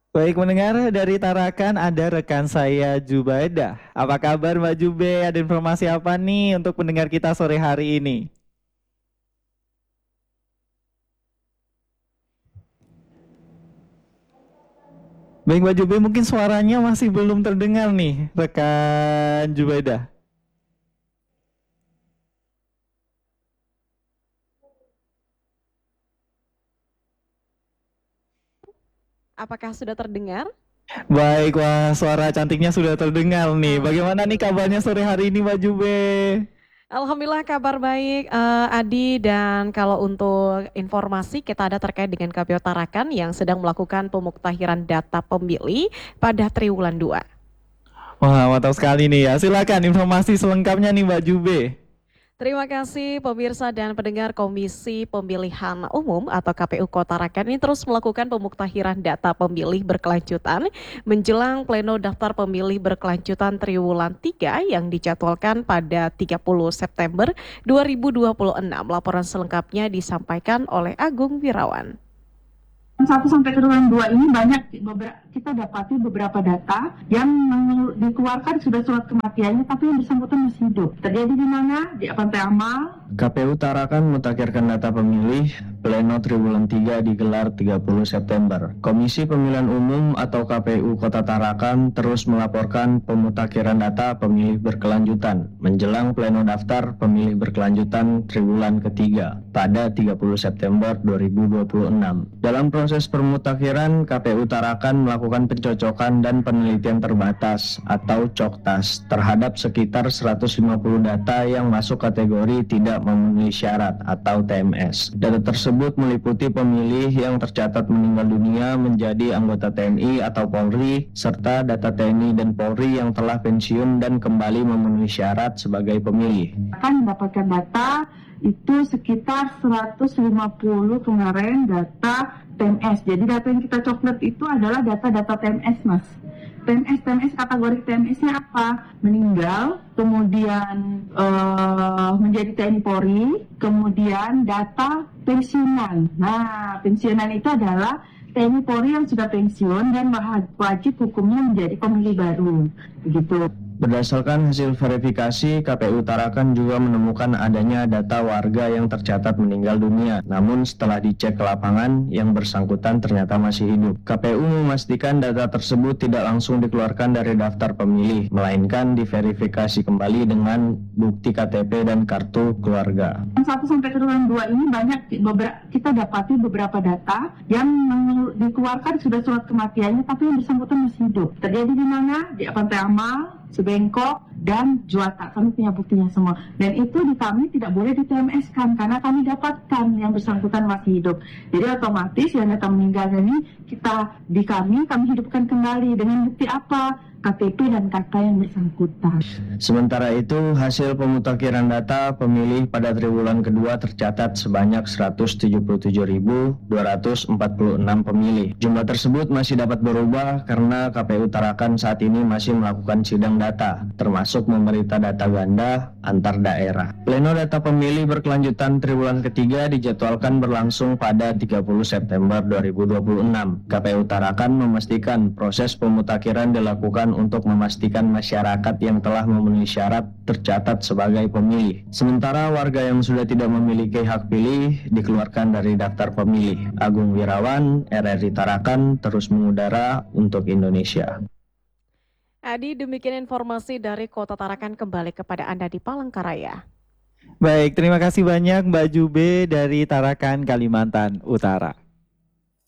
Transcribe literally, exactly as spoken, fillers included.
Baik mendengar dari Tarakan ada rekan saya Jubaidah. Apa kabar Mbak Jube? Ada informasi apa nih untuk pendengar kita sore hari ini? Baik Mbak Jube, mungkin suaranya masih belum terdengar nih rekan Jubaidah. Apakah sudah terdengar? Baik, wah suara cantiknya sudah terdengar nih. Bagaimana nih kabarnya sore hari ini Mbak Jube? Alhamdulillah kabar baik uh, Adi, dan kalau untuk informasi kita ada terkait dengan K P U Tarakan yang sedang melakukan pemuktahiran data pemilih pada triwulan dua. Wah mantap sekali nih ya. Silakan informasi selengkapnya nih Mbak Jube. Terima kasih pemirsa dan pendengar. Komisi Pemilihan Umum atau K P U Kota Tarakan ini terus melakukan pemuktahiran data pemilih berkelanjutan menjelang pleno daftar pemilih berkelanjutan triwulan tiga yang dijadwalkan pada tiga puluh September dua ribu dua puluh enam. Laporan selengkapnya disampaikan oleh Agung Wirawan. Satu sampai triwulan dua ini banyak beberapa, kita dapati beberapa data yang dikeluarkan sudah surat kematiannya tapi yang bersangkutan masih hidup. Terjadi di mana? Di Pantai Amal. K P U Tarakan mutakhirkan data pemilih pleno triwulan tiga digelar tiga puluh September. Komisi Pemilihan Umum atau K P U Kota Tarakan terus melaporkan pemutakhiran data pemilih berkelanjutan menjelang pleno daftar pemilih berkelanjutan triwulan ketiga pada tiga puluh September dua ribu dua puluh enam. Dalam proses permutakhiran, K P U Tarakan melakukan pencocokan dan penelitian terbatas atau COKTAS terhadap sekitar seratus lima puluh data yang masuk kategori tidak memenuhi syarat atau T M S. Data tersebut meliputi pemilih yang tercatat meninggal dunia menjadi anggota T N I atau Polri, serta data T N I dan Polri yang telah pensiun dan kembali memenuhi syarat sebagai pemilih. Akan mendapatkan data itu sekitar seratus lima puluh kemarin data T M S. Jadi data yang kita coklat itu adalah data-data T M S, Mas. T M S, T M S kategori T M S-nya apa? Meninggal, kemudian uh, menjadi T N I Polri, kemudian data pensiunan. Nah, pensiunan itu adalah T N I Polri yang sudah pensiun dan wajib hukumnya menjadi pemilih baru. Begitu. Berdasarkan hasil verifikasi, K P U Tarakan juga menemukan adanya data warga yang tercatat meninggal dunia. Namun setelah dicek ke lapangan, yang bersangkutan ternyata masih hidup. K P U memastikan data tersebut tidak langsung dikeluarkan dari daftar pemilih, melainkan diverifikasi kembali dengan bukti K T P dan kartu keluarga. Satu sampai triwulan dua ini banyak beberapa, kita dapati beberapa data yang dikeluarkan sudah surat kematiannya tapi yang bersangkutan masih hidup. Terjadi di mana? Di Pantai Amal, Sebengkok, dan Juata. Kami punya buktinya semua. Dan itu di kami tidak boleh di T M S-kan karena kami dapatkan yang bersangkutan masih hidup. Jadi otomatis yang data meninggalnya ini kita di kami, kami hidupkan kembali dengan bukti apa? K T P dan kakak yang bersangkutan. Sementara itu, hasil pemutakhiran data pemilih pada triwulan kedua tercatat sebanyak seratus tujuh puluh tujuh ribu dua ratus empat puluh enam pemilih. Jumlah tersebut masih dapat berubah karena K P U Tarakan saat ini masih melakukan sidang data, termasuk memeriksa data ganda antar daerah. Pleno data pemilih berkelanjutan triwulan ketiga dijadwalkan berlangsung pada tiga puluh September dua ribu dua puluh enam. K P U Tarakan memastikan proses pemutakhiran dilakukan untuk memastikan masyarakat yang telah memenuhi syarat tercatat sebagai pemilih. Sementara warga yang sudah tidak memiliki hak pilih dikeluarkan dari daftar pemilih. Agung Wirawan, R R I Tarakan, terus mengudara untuk Indonesia. Adi, demikian informasi dari Kota Tarakan. Kembali kepada Anda di Palangkaraya. Baik, terima kasih banyak Mbak Jube dari Tarakan, Kalimantan Utara.